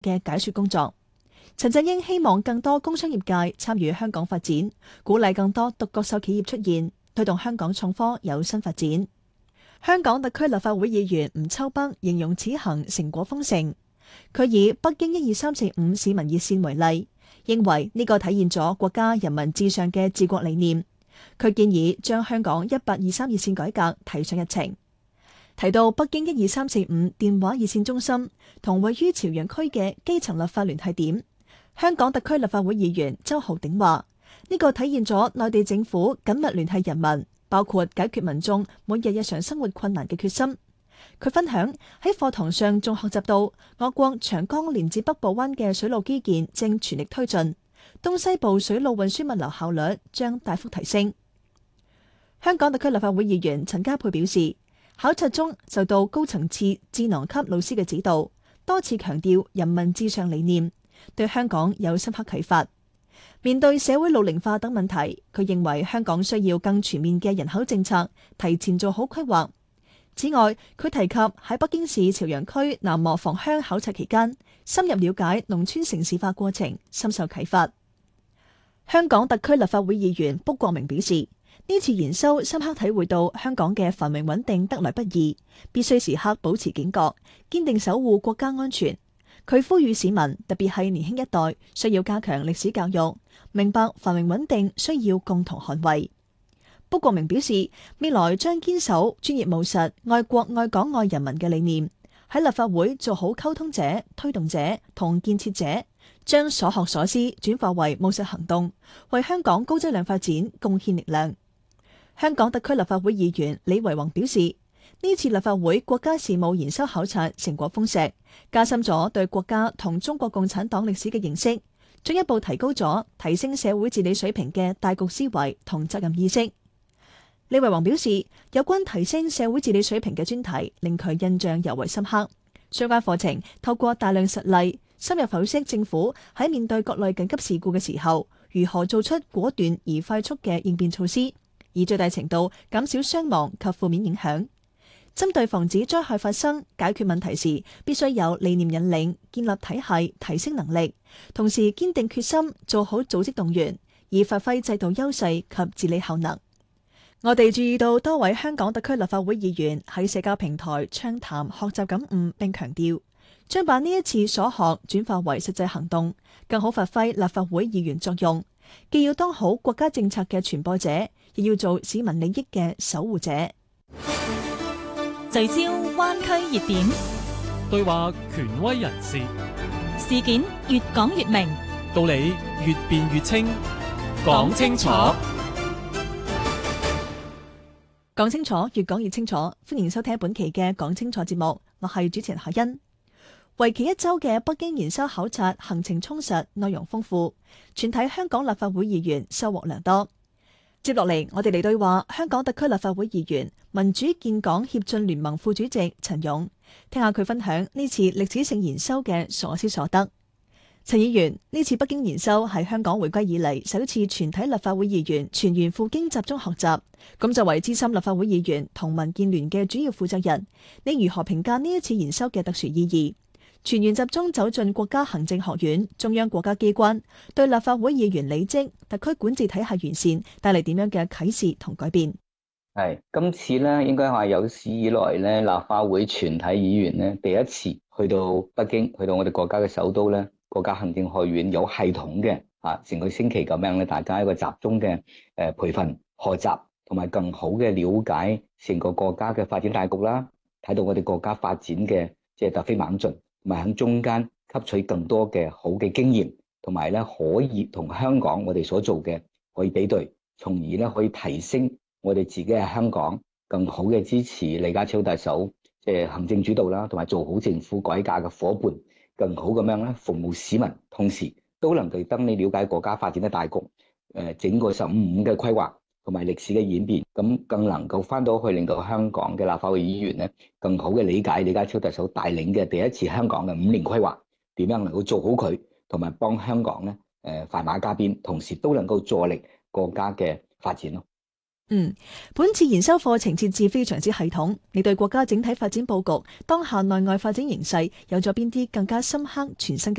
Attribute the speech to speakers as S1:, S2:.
S1: 嘅解說工作。陳振英希望更多工商業界參與香港發展，鼓勵更多獨角獸企業出現，推動香港創科有新發展。香港特區立法會議員吳秋北形容此行成果豐盛，佢以北京12345市民熱線為例，認為呢個體現咗國家人民至上嘅治國理念。佢建議將香港1823熱線改革提上日程。提到北京12345電話熱線中心同位於朝陽區嘅基層立法聯繫點，香港特區立法會議員周浩鼎話：呢個體現咗內地政府緊密聯繫人民，包括解決民眾每日日常生活困難嘅決心。佢分享喺課堂上仲學習到，我國長江連接北部灣嘅水路基建正全力推進，東西部水路運輸物流效率將大幅提升。香港特區立法會議員陳家珮表示，考察中受到高層次智囊級老師嘅指導，多次強調人民至上理念，對香港有深刻啟發。面對社會老齡化等問題，佢認為香港需要更全面嘅人口政策，提前做好規劃。此外，佢提及喺北京市朝陽區南磨房鄉考察期間，深入了解農村城市化過程，深受啟發。香港特區立法會議員卜國明表示，呢次研修深刻體會到香港嘅繁榮穩定得來不易，必須時刻保持警覺，堅定守護國家安全。佢呼籲市民，特別係年輕一代，需要加強歷史教育，明白繁榮穩定需要共同捍衛。卜國明表示，未來將堅守專業務實、愛國愛港愛人民嘅理念，喺立法會做好溝通者、推動者同建設者，將所學所思轉化為務實行動，為香港高質量發展貢獻力量。香港特區立法會議員李維宏表示，呢次立法會國家事務研修考察成果豐碩，加深咗對國家同中國共產黨歷史嘅認識，進一步提高咗提升社會治理水平嘅大局思維同責任意識。李維宏表示，有關提升社會治理水平嘅專題令佢印象尤為深刻。相關課程透過大量實例，深入剖析政府喺面對各類緊急事故嘅時候，如何做出果斷而快速嘅應變措施，以最大程度減少傷亡及負面影響。針對防止災害發生、解決問題時，必須有理念引領，建立體系，提升能力，同時堅定決心做好組織動員，以發揮制度優勢及治理效能。我哋注意到多位香港特區立法會議員喺社交平台暢談學習感悟，並強調將把呢一次所學轉化為實際行動，更好發揮立法會議員作用，既要當好國家政策嘅傳播者，亦要做市民利益嘅守護者。
S2: 聚焦灣區熱點，
S3: 對話權威人士，
S2: 事件越講越明，
S3: 道理越辯越清，講清楚。
S1: 講清楚，越講越清楚。歡迎收聽本期嘅講清楚節目，我係主持人海欣。為期1週嘅北京研修考察行程充實，內容豐富，全體香港立法會議員收穫良多。接落嚟，我哋嚟對話香港特區立法會議員民主建港協進聯盟副主席陳勇，聽下佢分享呢次歷史性研修嘅所思所得。陳議員，呢次北京研修係香港回歸以嚟首次全體立法會議員全員赴京集中學習，咁作為資深立法會議員同民建聯嘅主要負責人，你如何評價呢一次研修嘅特殊意義？全員集中走進國家行政學院、中央國家機關，對立法會議員履職、特區管治體系完善帶嚟點樣嘅啟示同改變？
S4: 係今次咧，應該係有史以來咧，立法會全體議員咧第一次去到北京，去到我哋國家嘅首都咧，國家行政學院有系統嘅成個星期咁樣咧，大家一個集中嘅培訓、學習，同埋更好嘅了解成個國家嘅發展大局啦，睇到我哋國家發展嘅即係突飛猛進。同埋喺中間吸取更多嘅好嘅經驗，同埋咧可以同香港我哋所做嘅可以比對，從而咧可以提升我哋自己喺香港更好嘅支持李家超特首即係行政主導啦，同埋做好政府改革嘅夥伴，更好咁樣咧服務市民，同時都能夠等你了解國家發展嘅大局，整個15嘅規劃同埋歷史嘅演變，咁更能夠翻到去令到香港嘅立法會議員咧，更好嘅理解李家超特首帶領嘅第一次香港嘅5年規劃，點樣能夠做好佢，同埋幫香港咧快馬加鞭，同時都能夠助力國家嘅發展咯。
S1: 本次研修課程設置非常之系統，你對國家整體發展佈局、當下內外發展形勢有咗邊啲更加深刻、全新嘅